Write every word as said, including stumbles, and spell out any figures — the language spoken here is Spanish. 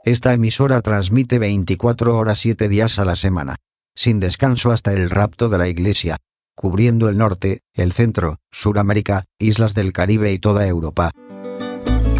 Esta emisora transmite veinticuatro horas siete días a la semana, sin descanso hasta el rapto de la Iglesia, cubriendo el norte, el centro, Suramérica, islas del Caribe y toda Europa.